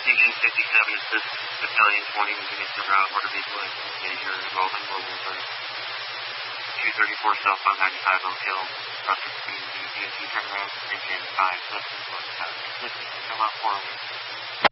Station 57 Assist Battalion 20 moving into route order vehicle major involvement global alert. 234 southbound 95 Oak Hill, crossing speed DMT turnaround, engine 5, left and close, distance, come out 4